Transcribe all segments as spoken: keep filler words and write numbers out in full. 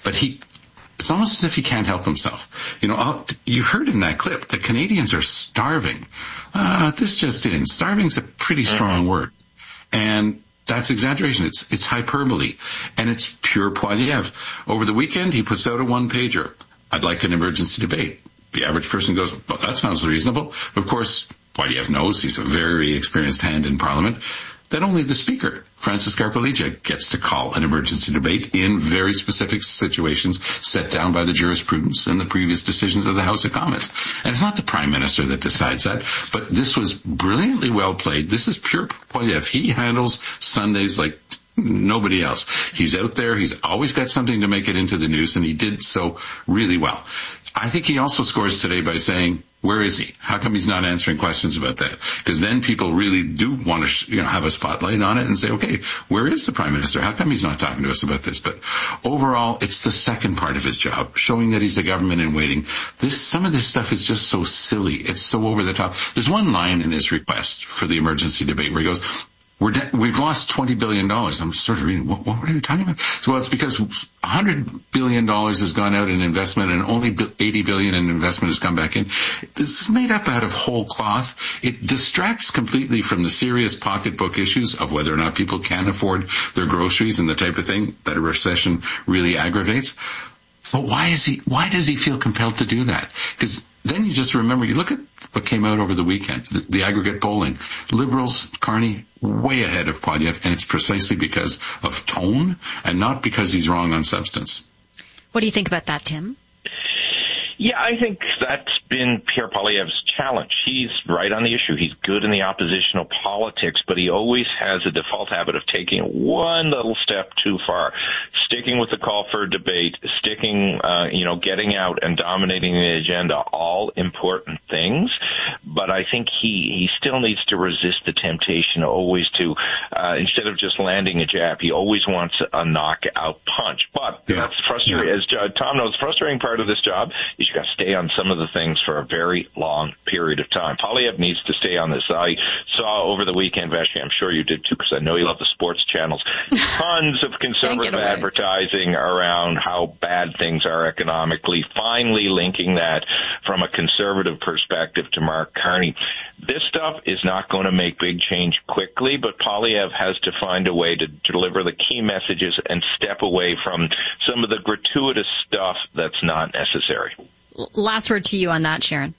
but he, it's almost as if he can't help himself. You know, you heard in that clip, the Canadians are starving. Uh, this just in. Starving's a pretty strong word. And that's exaggeration. It's, it's hyperbole. And it's pure Poilievre. Over the weekend, he puts out a one-pager. I'd like an emergency debate. The average person goes, well, that sounds reasonable. Of course, Poilievre knows, he's a very experienced hand in Parliament, that only the Speaker, Francis Scarpelleggia, gets to call an emergency debate in very specific situations set down by the jurisprudence and the previous decisions of the House of Commons. And it's not the Prime Minister that decides that, but this was brilliantly well played. This is pure Poilievre. He handles Sundays like nobody else. He's out there. He's always got something to make it into the news, and he did so really well. I think he also scores today by saying, where is he? How come he's not answering questions about that? Because then people really do want to, you know, have a spotlight on it and say, okay, where is the Prime Minister? How come he's not talking to us about this? But overall, it's the second part of his job, showing that he's a government in waiting. This, some of this stuff is just so silly. It's so over the top. There's one line in his request for the emergency debate where he goes, We're de- we've lost twenty billion dollars. I'm sort of reading, what, what are you talking about? So, well, it's because one hundred billion dollars has gone out in investment and only eighty billion dollars in investment has come back in. This is made up out of whole cloth. It distracts completely from the serious pocketbook issues of whether or not people can afford their groceries and the type of thing that a recession really aggravates. But why is he, why does he feel compelled to do that? Because then you just remember, you look at what came out over the weekend, the, the aggregate polling. Liberals, Carney, way ahead of Poilievre, and it's precisely because of tone and not because he's wrong on substance. What do you think about that, Tim? Yeah, I think that's been Pierre Poilievre's challenge. He's right on the issue. He's good in the oppositional politics, but he always has a default habit of taking one little step too far, sticking with the call for a debate, sticking, uh, you know, getting out and dominating the agenda, all important things. But I think he, he still needs to resist the temptation always to, uh, instead of just landing a jab, he always wants a knockout punch. But yeah. that's frustrating. Yeah. As Tom knows, the frustrating part of this job is you got to stay on some of the things for a very long period of time. Poilievre needs to stay on this. I saw over the weekend, Vashi, I'm sure you did too, because I know you love the sports channels, tons of conservative advertising around how bad things are economically, finally linking that from a conservative perspective to Mark Carney. This stuff is not going to make big change quickly, but Poilievre has to find a way to deliver the key messages and step away from some of the gratuitous stuff that's not necessary. Last word to you on that, Sharon.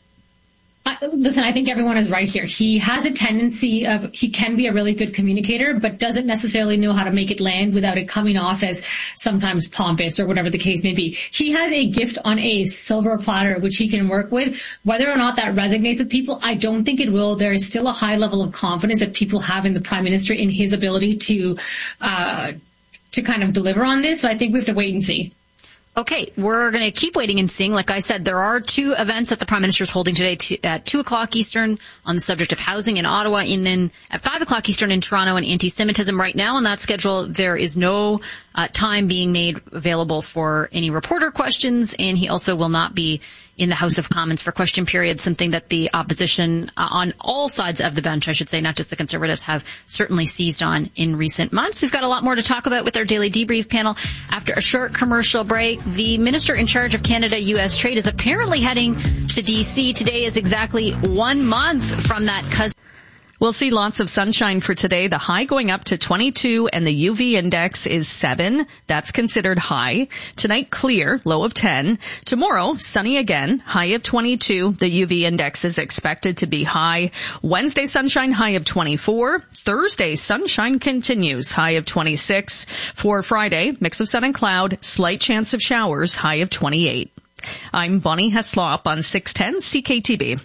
Uh, listen, I think everyone is right here. He has a tendency of, he can be a really good communicator, but doesn't necessarily know how to make it land without it coming off as sometimes pompous or whatever the case may be. He has a gift on a silver platter, which he can work with. Whether or not that resonates with people, I don't think it will. There is still a high level of confidence that people have in the Prime Minister, in his ability to, uh, to kind of deliver on this. So I think we have to wait and see. Okay, we're going to keep waiting and seeing. Like I said, there are two events that the Prime Minister is holding today to, at two o'clock Eastern on the subject of housing in Ottawa, and then at five o'clock Eastern in Toronto on anti-Semitism. Right now on that schedule, there is no uh, time being made available for any reporter questions, and he also will not be in the House of Commons for question period, something that the opposition uh, on all sides of the bench, I should say, not just the Conservatives, have certainly seized on in recent months. We've got a lot more to talk about with our daily debrief panel. After a short commercial break, the minister in charge of Canada-U S trade is apparently heading to D C. Today is exactly one month from that cousin. We'll see lots of sunshine for today. The high going up to twenty-two and the U V index is seven. That's considered high. Tonight, clear, low of ten. Tomorrow, sunny again, high of twenty-two. The U V index is expected to be high. Wednesday, sunshine, high of twenty-four. Thursday, sunshine continues, high of twenty-six. For Friday, mix of sun and cloud, slight chance of showers, high of twenty-eight. I'm Bonnie Heslop on six ten C K T B.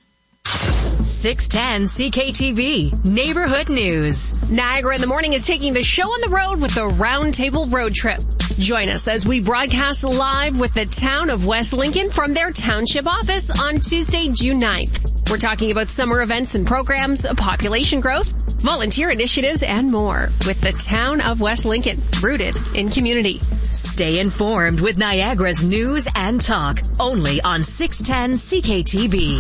six ten C K T V Neighborhood News. Niagara in the Morning is taking the show on the road with the Roundtable Road Trip. Join us as we broadcast live with the town of West Lincoln from their township office on Tuesday, June ninth. We're talking about summer events and programs, population growth, volunteer initiatives, and more with the town of West Lincoln, rooted in community. Stay informed with Niagara's news and talk, only on six ten C K T V.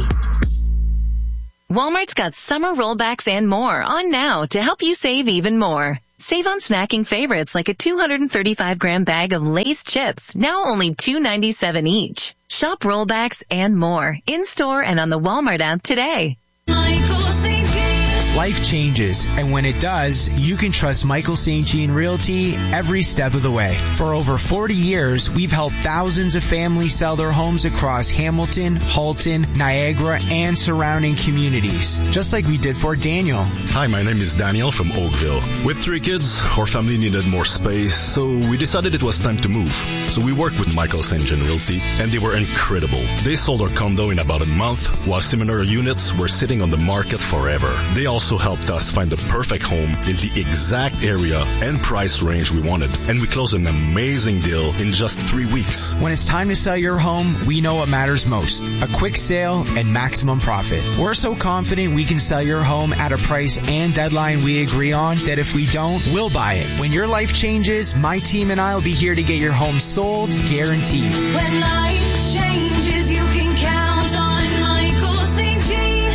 Walmart's got summer rollbacks and more on now to help you save even more. Save on snacking favorites like a two hundred thirty-five gram bag of Lay's chips, now only two ninety-seven each. Shop rollbacks and more in-store and on the Walmart app today. Life changes, and when it does, you can trust Michael Saint Jean Realty every step of the way. For over forty years, we've helped thousands of families sell their homes across Hamilton, Halton, Niagara, and surrounding communities, just like we did for Daniel. Hi, my name is Daniel from Oakville. With three kids, our family needed more space, so we decided it was time to move. So we worked with Michael Saint Jean Realty, and they were incredible. They sold our condo in about a month, while similar units were sitting on the market forever. They also also helped us find the perfect home in the exact area and price range we wanted. And we closed an amazing deal in just three weeks. When it's time to sell your home, we know what matters most. A quick sale and maximum profit. We're so confident we can sell your home at a price and deadline we agree on that if we don't, we'll buy it. When your life changes, my team and I will be here to get your home sold, guaranteed. When life changes, you can count on Michael Saint Jean.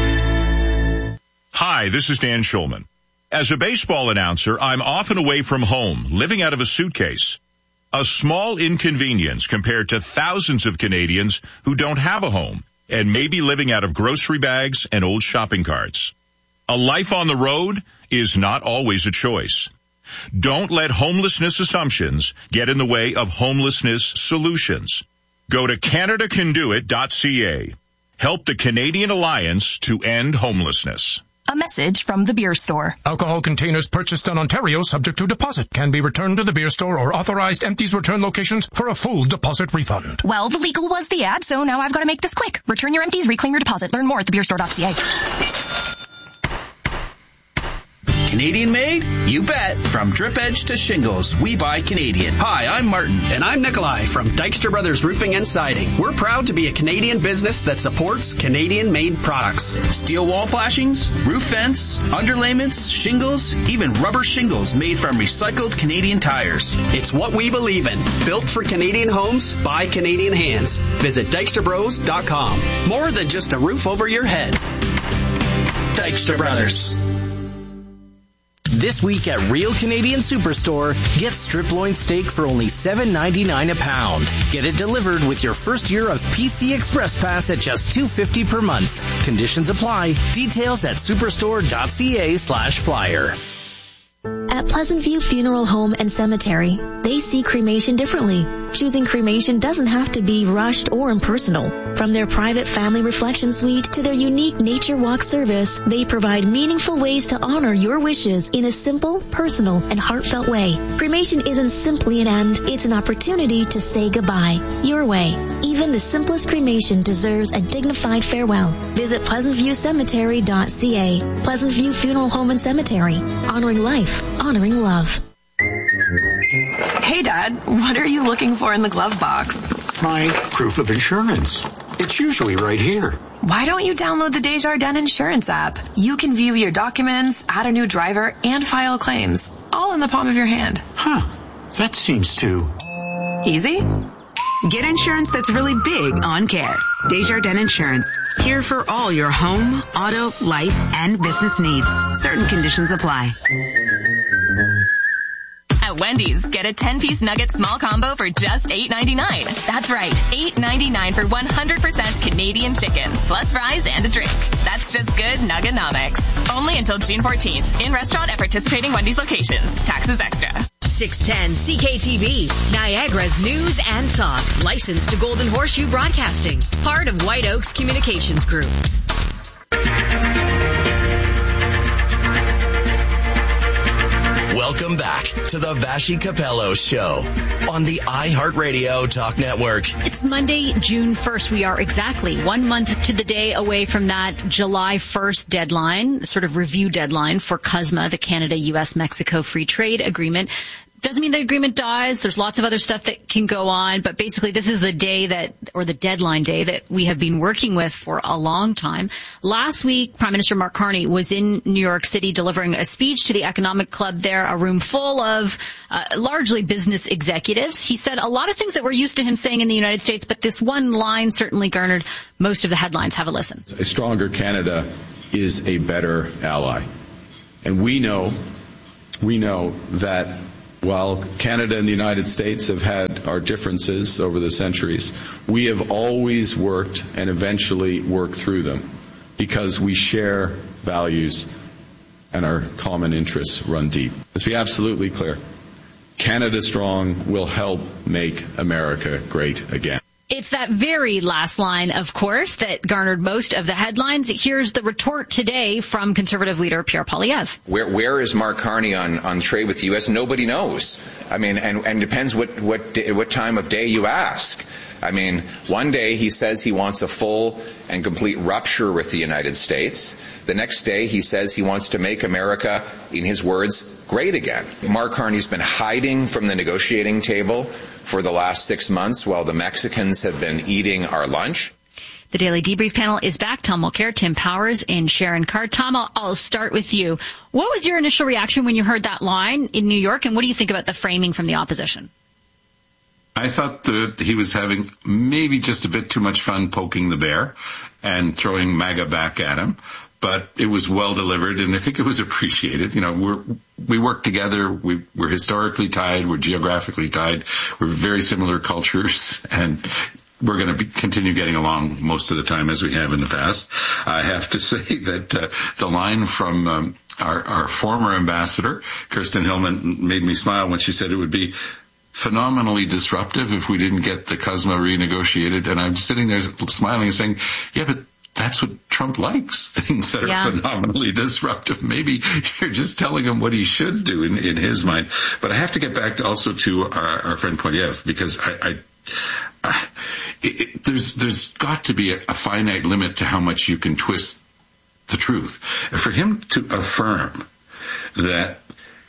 Hi, this is Dan Schulman. As a baseball announcer, I'm often away from home, living out of a suitcase. A small inconvenience compared to thousands of Canadians who don't have a home and may be living out of grocery bags and old shopping carts. A life on the road is not always a choice. Don't let homelessness assumptions get in the way of homelessness solutions. Go to Canada Can Do It dot C A. Help the Canadian Alliance to End Homelessness. A message from the beer store. Alcohol containers purchased in Ontario subject to deposit can be returned to the beer store or authorized empties return locations for a full deposit refund. Well, the legal was the ad, so now I've got to make this quick. Return your empties, reclaim your deposit. Learn more at the beer store dot C A. Canadian made? You bet. From drip edge to shingles, we buy Canadian. Hi, I'm Martin. And I'm Nikolai from Dykstra Brothers Roofing and Siding. We're proud to be a Canadian business that supports Canadian-made products. Steel wall flashings, roof vents, underlayments, shingles, even rubber shingles made from recycled Canadian tires. It's what we believe in. Built for Canadian homes by Canadian hands. Visit Dykstra Bros dot com. More than just a roof over your head. Dykstra Brothers. This week at Real Canadian Superstore, get strip loin steak for only seven ninety-nine a pound. Get it delivered with your first year of P C Express Pass at just two fifty per month. Conditions apply. Details at superstore dot C A slash flyer. At Pleasant View Funeral Home and Cemetery, they see cremation differently. Choosing cremation doesn't have to be rushed or impersonal. From their private family reflection suite to their unique nature walk service, they provide meaningful ways to honor your wishes in a simple, personal, and heartfelt way. Cremation isn't simply an end, it's an opportunity to say goodbye. Your way. Even the simplest cremation deserves a dignified farewell. Visit pleasant view cemetery dot C A. Pleasant View Funeral Home and Cemetery. Honoring life. Honoring love. Hey, Dad, what are you looking for in the glove box? My proof of insurance. It's usually right here. Why don't you download the Desjardins Insurance app? You can view your documents, add a new driver, and file claims, all in the palm of your hand. Huh. That seems too... easy? Get insurance that's really big on care. Desjardins Insurance. Here for all your home, auto, life, and business needs. Certain conditions apply. At Wendy's, get a ten-piece nugget small combo for just eight ninety-nine. That's right, eight ninety-nine for one hundred percent Canadian chicken, plus fries and a drink. That's just good Nugganomics. Only until June fourteenth. In restaurant at participating Wendy's locations. Taxes extra. six ten C K T V, Niagara's news and talk. Licensed to Golden Horseshoe Broadcasting. Part of White Oaks Communications Group. Welcome back to the Vashi Capello Show on the iHeartRadio Talk Network. It's Monday, June first. We are exactly one month to the day away from that July first deadline, sort of review deadline for C U S M A, the Canada-U S Mexico Free Trade Agreement. Doesn't mean the agreement dies. There's lots of other stuff that can go on, but basically this is the day that, or the deadline day that we have been working with for a long time. Last week, Prime Minister Mark Carney was in New York City delivering a speech to the Economic Club there, a room full of uh, largely business executives. He said a lot of things that we're used to him saying in the United States, but this one line certainly garnered most of the headlines. Have a listen. A stronger Canada is a better ally. And we know we know that while Canada and the United States have had our differences over the centuries, we have always worked and eventually worked through them because we share values and our common interests run deep. Let's be absolutely clear. Canada Strong will help make America great again. It's that very last line, of course, that garnered most of the headlines. Here's the retort today from Conservative leader Pierre Poilievre. Where where is Mark Carney on, on trade with the U S? Nobody knows. I mean, and, and depends what, what, what time of day you ask. I mean, one day he says he wants a full and complete rupture with the United States. The next day he says he wants to make America, in his words, great again. Mark Carney's been hiding from the negotiating table for the last six months while the Mexicans have been eating our lunch. The Daily Debrief panel is back. Tom Mulcair, Tim Powers, and Sharon Carr. Tom, I'll, I'll start with you. What was your initial reaction when you heard that line in New York, and what do you think about the framing from the opposition? I thought that he was having maybe just a bit too much fun poking the bear and throwing MAGA back at him. But it was well delivered, and I think it was appreciated. You know, we're, we work together. We, we're historically tied. We're geographically tied. We're very similar cultures, and we're going to continue getting along most of the time as we have in the past. I have to say that uh, the line from um, our, our former ambassador, Kirsten Hillman, made me smile when she said it would be phenomenally disruptive if we didn't get the C U S M A renegotiated. And I'm sitting there smiling and saying, yeah, but that's what Trump likes, things that are yeah. phenomenally disruptive. Maybe you're just telling him what he should do in, in his mind. But I have to get back to also to our, our friend Poilievre, because I, I, I it, it, there's there's got to be a, a finite limit to how much you can twist the truth. And for him to affirm that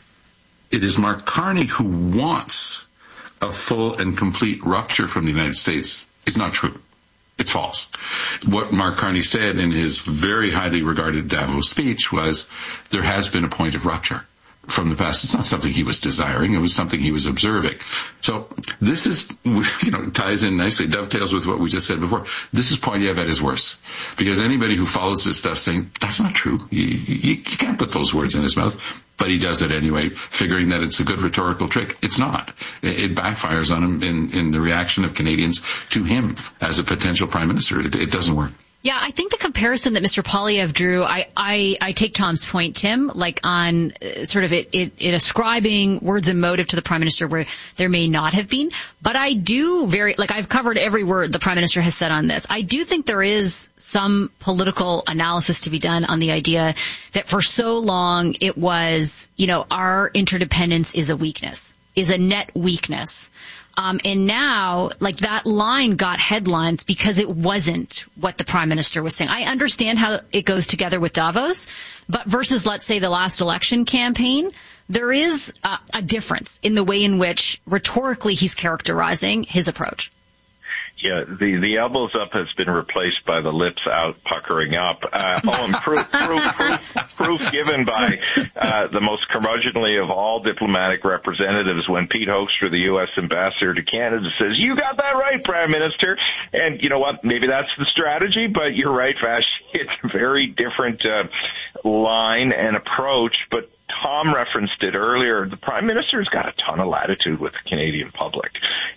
it is Mark Carney who wants a full and complete rupture from the United States is not true. It's false. What Mark Carney said in his very highly regarded Davos speech was there has been a point of rupture from the past. It's not something he was desiring. It was something he was observing. So this is, you know, ties in nicely, dovetails with what we just said before. This is Poilievre at his worst. Because anybody who follows this stuff saying, that's not true. You, you, you can't put those words in his mouth. But he does it anyway, figuring that it's a good rhetorical trick. It's not. It, it backfires on him in, in the reaction of Canadians to him as a potential prime minister. It, it doesn't work. Yeah, I think the comparison that Mister Poilievre drew, I, I, I take Tom's point, Tim, like on uh, sort of it, it, it ascribing words and motive to the Prime Minister where there may not have been. But I do very, like I've covered every word the Prime Minister has said on this. I do think there is some political analysis to be done on the idea that for so long it was, you know, our interdependence is a weakness, is a net weakness. Um, and now, like, that line got headlines because it wasn't what the Prime Minister was saying. I understand how it goes together with Davos, but versus, let's say, the last election campaign, there is a, a difference in the way in which rhetorically he's characterizing his approach. Yeah, the, the elbows up has been replaced by the lips out puckering up. Uh, oh, and proof, proof, proof, proof given by uh, the most curmudgeonly of all diplomatic representatives when Pete Hoekstra, the U S ambassador to Canada, says, you got that right, Prime Minister. And you know what? Maybe that's the strategy, but you're right, Vash. It's a very different uh, line and approach, but Tom referenced it earlier. The Prime Minister's got a ton of latitude with the Canadian public.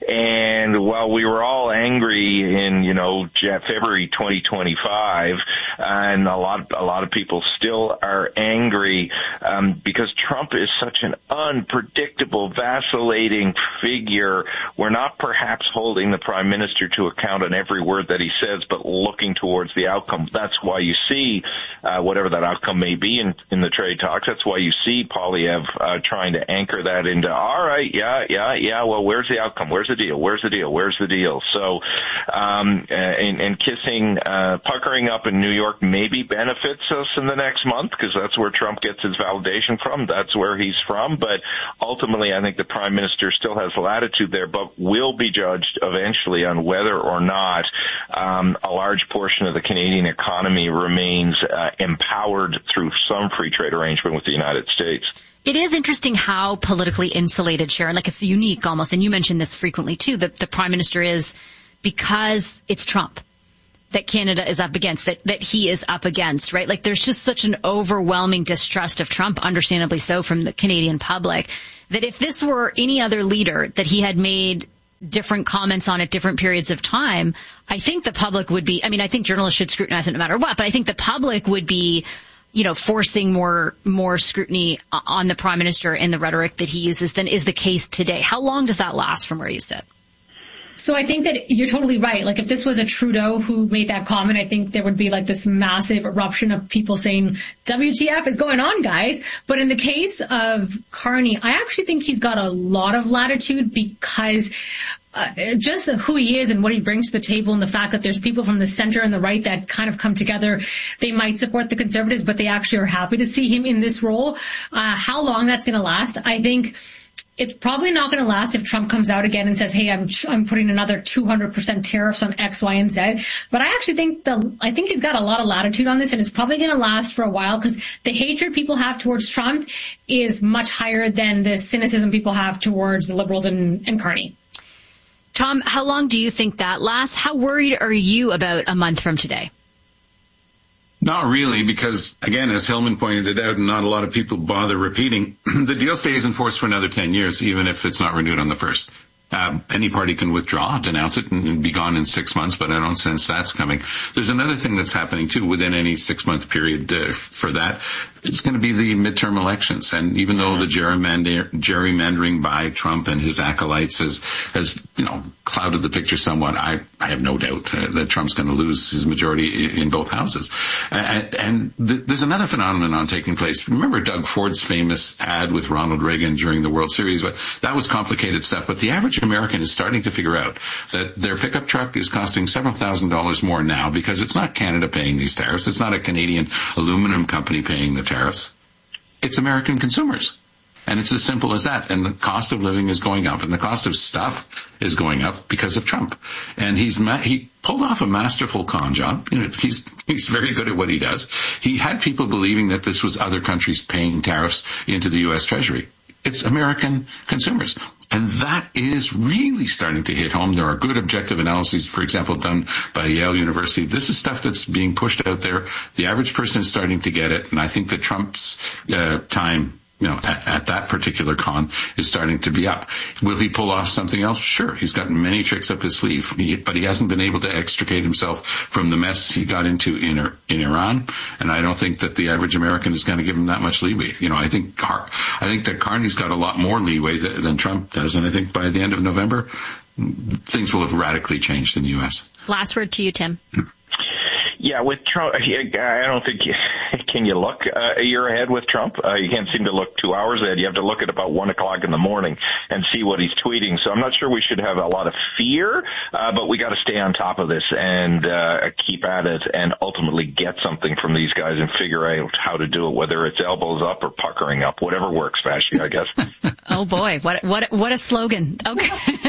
And while we were all angry in, you know, February twenty twenty-five, and a lot, a lot of people still are angry, um, because Trump is such an unpredictable, vacillating figure. We're not perhaps holding the Prime Minister to account on every word that he says, but looking towards the outcome. That's why you see, uh, whatever that outcome may be in, in the trade talks. That's why you see Poilievre uh, trying to anchor that into, all right, yeah, yeah, yeah, well, where's the outcome? Where's the deal? Where's the deal? Where's the deal? So, um, and, and kissing, uh, puckering up in New York maybe benefits us in the next month because that's where Trump gets his validation from. That's where he's from. But ultimately, I think the Prime Minister still has latitude there, but will be judged eventually on whether or not um, a large portion of the Canadian economy remains uh, empowered through some free trade arrangement with the United States. It is interesting how politically insulated, Sharon, like it's unique almost, and you mentioned this frequently too, that the Prime Minister is because it's Trump. that Canada is up against, that, that he is up against, right? Like, there's just such an overwhelming distrust of Trump, understandably so, from the Canadian public, that if this were any other leader that he had made different comments on at different periods of time, I think the public would be, I mean, I think journalists should scrutinize it no matter what, but I think the public would be, you know, forcing more, more scrutiny on the Prime Minister and the rhetoric that he uses than is the case today. How long does that last from where you sit? So I think that you're totally right. Like, if this was a Trudeau who made that comment, I think there would be like this massive eruption of people saying, W T F is going on, guys. But in the case of Carney, I actually think he's got a lot of latitude because uh, just who he is and what he brings to the table, and the fact that there's people from the center and the right that kind of come together. They might support the Conservatives, but they actually are happy to see him in this role. Uh, how long that's going to last, I think it's probably not going to last if Trump comes out again and says, hey, I'm I'm putting another two hundred percent tariffs on X, Y, and Z. But I actually think the I think he's got a lot of latitude on this, and it's probably going to last for a while because the hatred people have towards Trump is much higher than the cynicism people have towards the Liberals and, and Carney. Tom, how long do you think that lasts? How worried are you about a month from today? Not really, because, again, as Hillman pointed it out, and not a lot of people bother repeating, the deal stays in force for another ten years, even if it's not renewed on the first. Uh, any party can withdraw, denounce it, and, and be gone in six months, but I don't sense that's coming. There's another thing that's happening, too, within any six-month period uh, for that. It's going to be the midterm elections. And even though the gerrymander, gerrymandering by Trump and his acolytes has, has, you know, clouded the picture somewhat, I, I have no doubt uh, that Trump's going to lose his majority in, in both houses. Uh, and th- there's another phenomenon taking place. Remember Doug Ford's famous ad with Ronald Reagan during the World Series? But that was complicated stuff. But the average American is starting to figure out that their pickup truck is costing several thousand dollars more now because it's not Canada paying these tariffs. It's not a Canadian aluminum company paying the tariffs. It's American consumers. And it's as simple as that. And the cost of living is going up, and the cost of stuff is going up because of Trump. And he's ma- he pulled off a masterful con job. You know, he's he's very good at what he does. He had people believing that this was other countries paying tariffs into the U S Treasury. It's American consumers. And that is really starting to hit home. There are good objective analyses, for example, done by Yale University. This is stuff that's being pushed out there. The average person is starting to get it. And I think that Trump's uh, time, you know, at, at that particular con is starting to be up. Will he pull off something else? Sure. He's got many tricks up his sleeve, he, but he hasn't been able to extricate himself from the mess he got into in, in Iran. And I don't think that the average American is going to give him that much leeway. You know, I think Car- I think that Carney's got a lot more leeway th- than Trump does. And I think by the end of November, things will have radically changed in the U S. Last word to you, Tim. Yeah, with Trump, I don't think you, can you look uh, a year ahead with Trump? Uh, you can't seem to look two hours ahead. You have to look at about one o'clock in the morning and see what he's tweeting. So I'm not sure we should have a lot of fear, uh, but we got to stay on top of this and uh, keep at it and ultimately get something from these guys and figure out how to do it, whether it's elbows up or puckering up, whatever works, Vashi, I guess. Oh boy, what what what a slogan. Okay.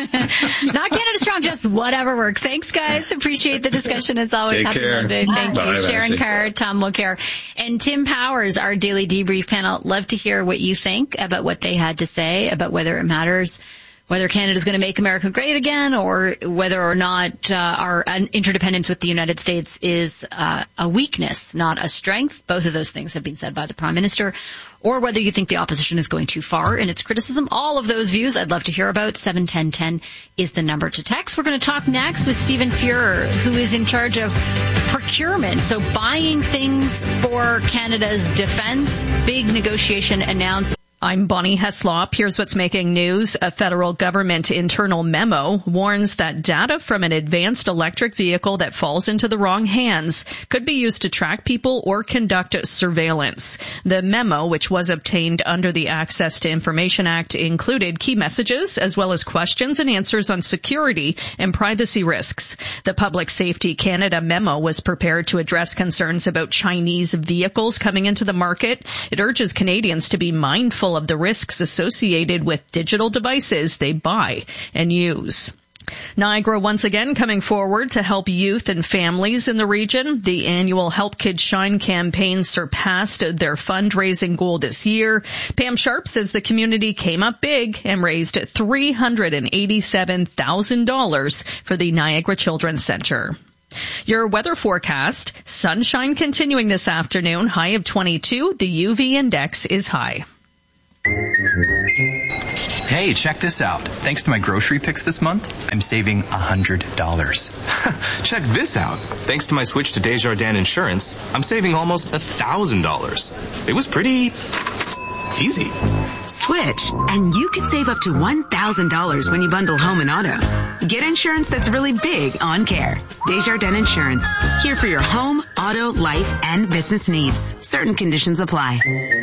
Not Canada Strong, just whatever works. Thanks, guys. Appreciate the discussion as always. Take Happy care. Monday. Thank Bye. you. Bye, Sharon Vashi. Carr, Tom Mulcair, and Tim Powers, our daily debrief panel. Love to hear what you think about what they had to say about whether it matters, whether Canada's going to make America great again, or whether or not uh, our interdependence with the United States is uh, a weakness, not a strength. Both of those things have been said by the Prime Minister. Or whether you think the opposition is going too far in its criticism. All of those views I'd love to hear about. seven ten ten is the number to text. We're going to talk next with Stephen Fuhrer, who is in charge of procurement. So buying things for Canada's defense. Big negotiation announced. I'm Bonnie Heslop. Here's what's making news. A federal government internal memo warns that data from an advanced electric vehicle that falls into the wrong hands could be used to track people or conduct surveillance. The memo, which was obtained under the Access to Information Act, included key messages as well as questions and answers on security and privacy risks. The Public Safety Canada memo was prepared to address concerns about Chinese vehicles coming into the market. It urges Canadians to be mindful of the risks associated with digital devices they buy and use. Niagara once again coming forward to help youth and families in the region. The annual Help Kids Shine campaign surpassed their fundraising goal this year. Pam Sharp says the community came up big and raised three hundred eighty-seven thousand dollars for the Niagara Children's Center. Your weather forecast, sunshine continuing this afternoon, high of twenty-two. The U V index is high. Hey, check this out. Thanks to my grocery picks this month, I'm saving one hundred dollars. Check this out. Thanks to my switch to Desjardins Insurance, I'm saving almost one thousand dollars. It was pretty easy. Switch, and you could save up to one thousand dollars when you bundle home and auto. Get insurance that's really big on Care. Desjardins Insurance. Here for your home, auto, life, and business needs. Certain conditions apply.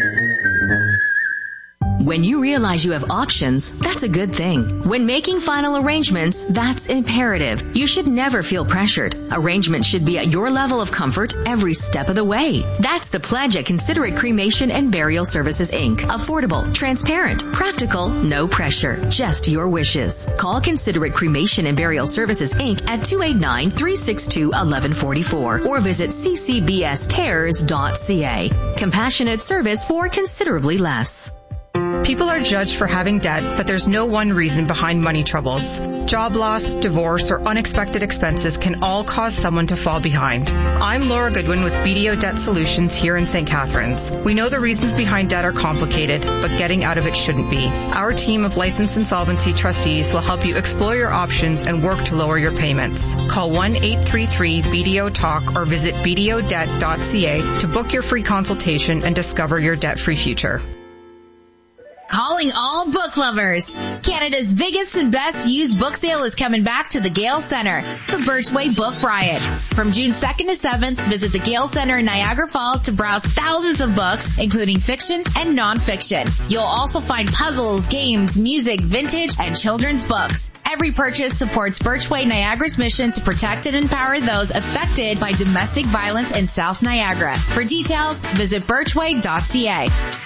When you realize you have options, that's a good thing. When making final arrangements, that's imperative. You should never feel pressured. Arrangements should be at your level of comfort every step of the way. That's the pledge at Considerate Cremation and Burial Services, Incorporated. Affordable, transparent, practical, no pressure, just your wishes. Call Considerate Cremation and Burial Services, Incorporated at two eight nine, three six two, one one four four or visit c c b s cares dot c a. Compassionate service for considerably less. People are judged for having debt, but there's no one reason behind money troubles. Job loss, divorce, or unexpected expenses can all cause someone to fall behind. I'm Laura Goodwin with B D O Debt Solutions here in Saint Catharines. We know the reasons behind debt are complicated, but getting out of it shouldn't be. Our team of licensed insolvency trustees will help you explore your options and work to lower your payments. Call one eight three three B D O talk or visit b d o debt dot c a to book your free consultation and discover your debt-free future. Calling all book lovers. Canada's biggest and best used book sale is coming back to the Gale Centre, the Birchway Book Riot. From June second to seventh, visit the Gale Centre in Niagara Falls to browse thousands of books, including fiction and non-fiction. You'll also find puzzles, games, music, vintage, and children's books. Every purchase supports Birchway Niagara's mission to protect and empower those affected by domestic violence in South Niagara. For details, visit birchway dot c a.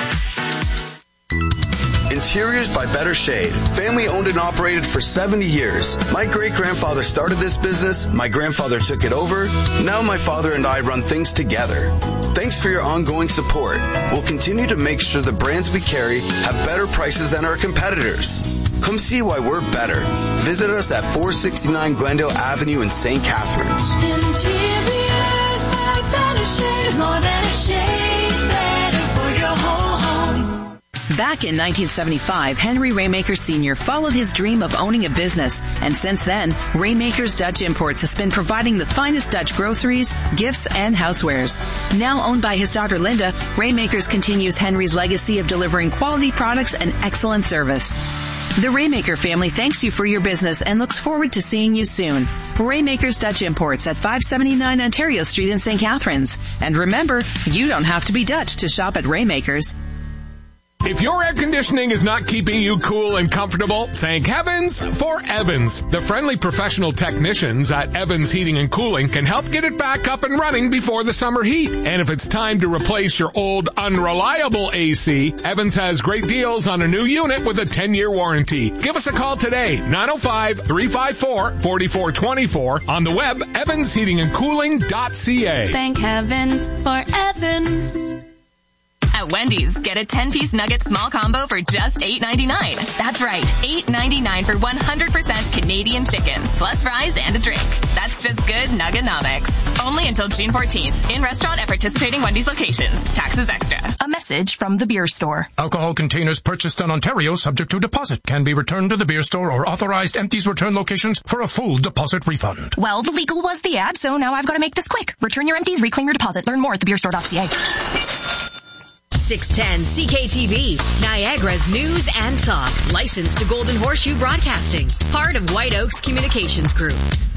Interiors by Better Shade. Family owned and operated for seventy years. My great-grandfather started this business. My grandfather took it over. Now my father and I run things together. Thanks for your ongoing support. We'll continue to make sure the brands we carry have better prices than our competitors. Come see why we're better. Visit us at four sixty-nine Glendale Avenue in Saint Catharines. Interiors by Better Shade. More than a shade. Better for your whole home. Back in nineteen seventy-five, Henry Raymaker Senior followed his dream of owning a business, and since then, Raymaker's Dutch Imports has been providing the finest Dutch groceries, gifts, and housewares. Now owned by his daughter Linda, Raymakers continues Henry's legacy of delivering quality products and excellent service. The Raymaker family thanks you for your business and looks forward to seeing you soon. Raymaker's Dutch Imports at five seventy-nine Ontario Street in Saint Catharines. And remember, you don't have to be Dutch to shop at Raymaker's. If your air conditioning is not keeping you cool and comfortable, thank heavens for Evans. The friendly professional technicians at Evans Heating and Cooling can help get it back up and running before the summer heat. And if it's time to replace your old unreliable A C, Evans has great deals on a new unit with a ten-year warranty. Give us a call today, nine oh five, three five four, four four two four, on the web, evans heating and cooling dot c a. Thank heavens for Evans. At Wendy's, get a ten-piece nugget small combo for just eight ninety-nine. That's right, eight ninety-nine for one hundred percent Canadian chicken, plus fries and a drink. That's just good Nugganomics. Only until June fourteenth, in restaurant at participating Wendy's locations. Taxes extra. A message from the beer store. Alcohol containers purchased in Ontario subject to deposit can be returned to the beer store or authorized empties return locations for a full deposit refund. Well, the legal was the ad, so now I've got to make this quick. Return your empties, reclaim your deposit. Learn more at the beer store dot c a. six ten C K T V, Niagara's news and talk. Licensed to Golden Horseshoe Broadcasting. Part of White Oaks Communications Group.